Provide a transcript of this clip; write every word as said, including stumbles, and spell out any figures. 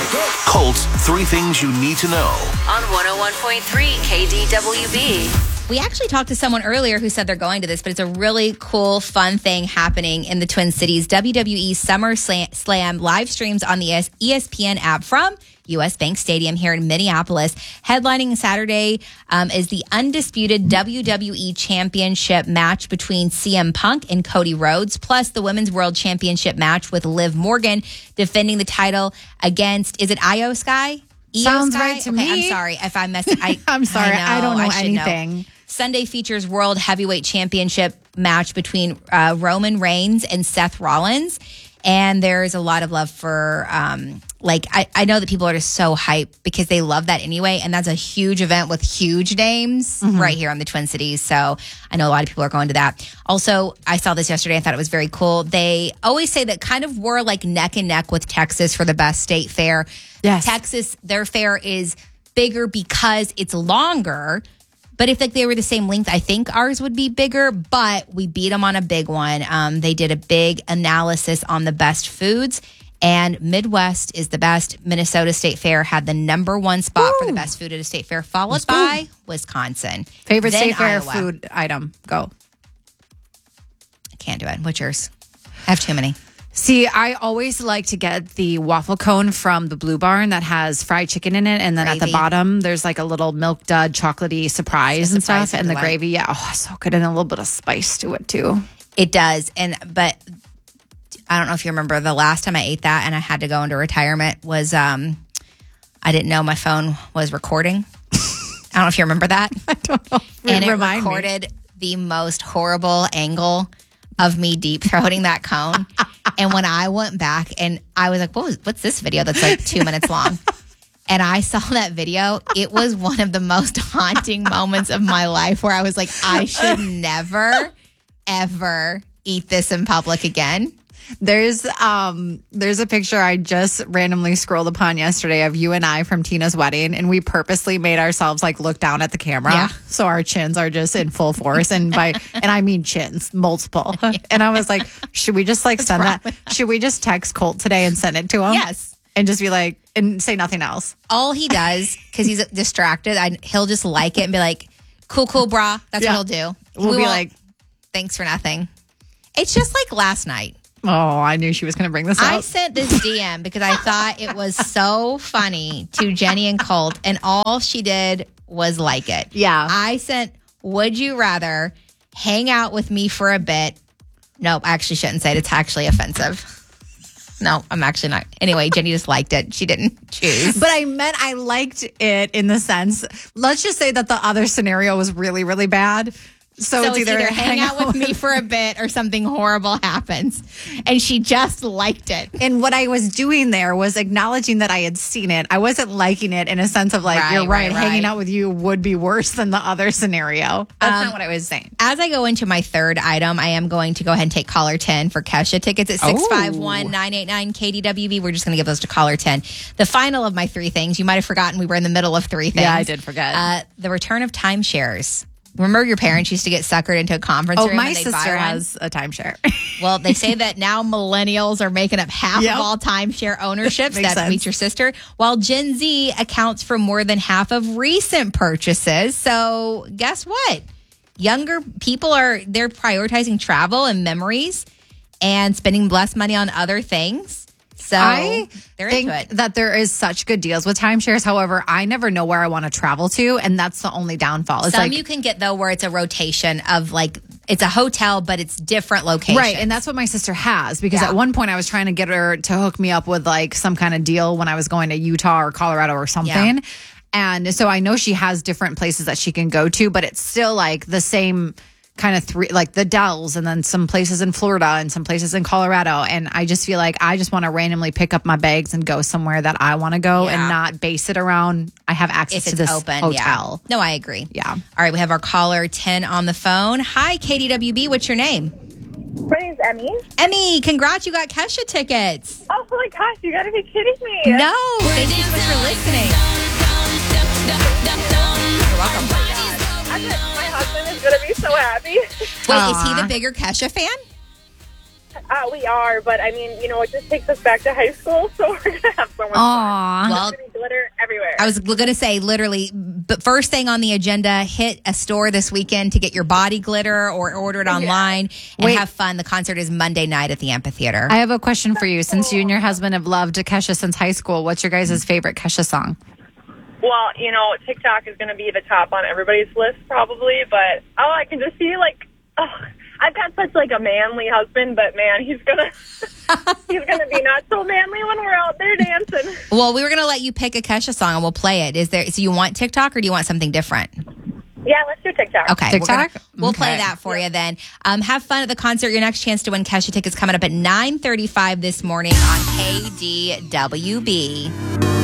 Colt's Three Things You Need to Know on one oh one point three K D W B. We actually talked to someone earlier who said they're going to this, but it's a really cool, fun thing happening in the Twin Cities. W W E Summer Slam live streams on the E S P N app from U S Bank Stadium here in Minneapolis. Headlining Saturday um, is the undisputed W W E Championship match between C M Punk and Cody Rhodes, plus the Women's World Championship match with Liv Morgan defending the title against, is it Io Sky? Io Sounds Sky? right to okay, me. I'm sorry if I messed I, I'm sorry. I, know, I don't know I should anything. Know. Sunday features World Heavyweight Championship match between uh, Roman Reigns and Seth Rollins. And there's a lot of love for, um, like, I, I know that people are just so hyped because they love that anyway. And that's a huge event with huge names mm-hmm. right here on the Twin Cities. So I know a lot of people are going to that. Also, I saw this yesterday. I thought it was very cool. They always say that kind of we're like neck and neck with Texas for the best state fair. Yes. Texas, their fair is bigger because it's longer. But if like they were the same length, I think ours would be bigger. But we beat them on a big one. Um, they did a big analysis on the best foods. And Midwest is the best. Minnesota State Fair had the number one spot Ooh. for the best food at a state fair, followed by good. Wisconsin. Favorite then state fair Iowa. food item? Go. I can't do it. What's yours? I have too many. See, I always like to get the waffle cone from the Blue Barn that has fried chicken in it. And then gravy. At the bottom, there's like a little milk dud, chocolatey surprise and surprise stuff. And the delight. gravy, yeah, oh, so good. And a little bit of spice to it, too. It does. And, but I don't know if you remember the last time I ate that and I had to go into retirement was, um, I didn't know my phone was recording. I don't know if you remember that. I don't know. And it Remind recorded me. the most horrible angle of me deep throating that cone. And when I went back and I was like, what was, what's this video that's like two minutes long? And I saw that video. It was one of the most haunting moments of my life where I was like, I should never, ever eat this in public again. There's um there's a picture I just randomly scrolled upon yesterday of you and I from Tina's wedding, and we purposely made ourselves like look down at the camera, yeah. so our chins are just in full force, and by and I mean chins, multiple. Yeah. And I was like, should we just like send that? Should we just text Colt today and send it to him? Yes, and just be like, and say nothing else. All he does because he's distracted, I, he'll just like it and be like, "Cool, cool, brah." That's yeah. what he'll do. We'll we be like, "Thanks for nothing." It's just like last night. Oh, I knew she was going to bring this up. I sent this D M because I thought it was so funny to Jenny and Colt, and all she did was like it. Yeah. I sent, would you rather hang out with me for a bit? Nope, I actually shouldn't say it. It's actually offensive. No, I'm actually not. Anyway, Jenny just liked it. She didn't choose. But I meant I liked it in the sense, let's just say that the other scenario was really, really bad. So, so it's, it's either, either hang out with me for a bit or something horrible happens. And she just liked it. And what I was doing there was acknowledging that I had seen it. I wasn't liking it in a sense of like, right, you're right, right, hanging right. out with you would be worse than the other scenario. That's um, not what I was saying. As I go into my third item, I am going to go ahead and take caller ten for Kesha tickets at six five one, nine eight nine, K D W B. We're just going to give those to caller ten. The final of my three things, you might have forgotten we were in the middle of three things. Yeah, I did forget. Uh, the return of timeshares. Remember your parents used to get suckered into a conference oh, room? my and they'd sister buy one? has a timeshare. Well, they say that now millennials are making up half yep. of all timeshare ownerships. Makes That sense. meets your sister. While Gen Z accounts for more than half of recent purchases. So guess what? Younger people are, they're prioritizing travel and memories and spending less money on other things. So I they're think into it. that there is such good deals with timeshares. However, I never know where I want to travel to, and that's the only downfall. It's Some like, you can get, though, where it's a rotation of like, it's a hotel, but it's different locations. right, and that's what my sister has, because Yeah. at one point I was trying to get her to hook me up with like some kind of deal when I was going to Utah or Colorado or something. Yeah. And so I know she has different places that she can go to, but it's still like the same kind of three, like the Dells, and then some places in Florida and some places in Colorado. And I just feel like I just want to randomly pick up my bags and go somewhere that I want to go Yeah. and not base it around, I have access If to it's this open, hotel. yeah. No, I agree. Yeah. All right, we have our caller ten on the phone. Hi, K D W B. What's your name? My name's Emmy. Emmy, congrats. You got Kesha tickets. Oh my gosh, you gotta be kidding me. No, thank you so much for listening. You're welcome. I bet my husband is gonna be so happy. Wait, is he the bigger Kesha fan? Uh, we are, but I mean, you know, it just takes us back to high school, so we're going to have so much fun. Aw. Well, There's gonna be glitter everywhere. I was going to say, literally, but first thing on the agenda, hit a store this weekend to get your body glitter or order it online and Wait. have fun. The concert is Monday night at the amphitheater. I have a question for you. Since you and your husband have loved Kesha since high school, what's your guys' favorite Kesha song? Well, you know, TikTok is going to be the top on everybody's list probably, but oh, I can just see like, oh, I've got such like a manly husband, but man, he's gonna he's gonna be not so manly when we're out there dancing. Well, we were going to let you pick a Kesha song and we'll play it. Is there? So you want TikTok or do you want something different? Yeah, let's do TikTok. Okay, TikTok? We're gonna, we'll play Okay. that for you then. Um, have fun at the concert. Your next chance to win Kesha tickets coming up at nine thirty-five this morning on K D W B.